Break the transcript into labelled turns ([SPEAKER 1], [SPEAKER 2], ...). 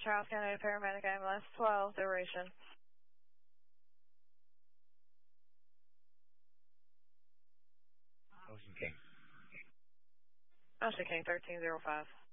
[SPEAKER 1] Charles County Paramedic Ambulance 12, duration.
[SPEAKER 2] Ocean King.
[SPEAKER 1] Ocean King 1305.